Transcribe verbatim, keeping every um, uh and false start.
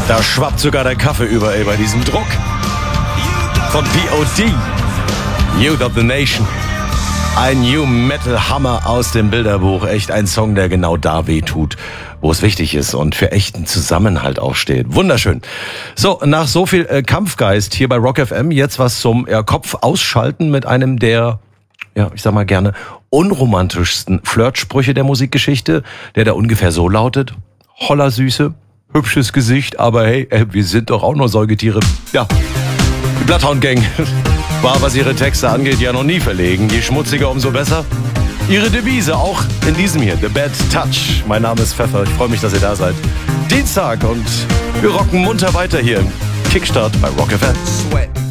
Da schwappt sogar der Kaffee über, ey, bei diesem Druck. Von P O D. Youth of the Nation. Ein New Metal Hammer aus dem Bilderbuch. Echt ein Song, der genau da wehtut, wo es wichtig ist und für echten Zusammenhalt auch steht. Wunderschön. So, nach so viel äh, Kampfgeist hier bei Rock F M, jetzt was zum äh, Kopf ausschalten mit einem der, ja, ich sag mal gerne, unromantischsten Flirtsprüche der Musikgeschichte, der da ungefähr so lautet: Holla Süße, hübsches Gesicht, aber hey, äh, wir sind doch auch nur Säugetiere. Ja, die Bloodhound Gang war, was ihre Texte angeht, ja noch nie verlegen. Je schmutziger, umso besser. Ihre Devise auch in diesem hier, The Bad Touch. Mein Name ist Pfeffer, ich freue mich, dass ihr da seid. Dienstag und wir rocken munter weiter hier im Kickstart bei Rock F M. Sweat.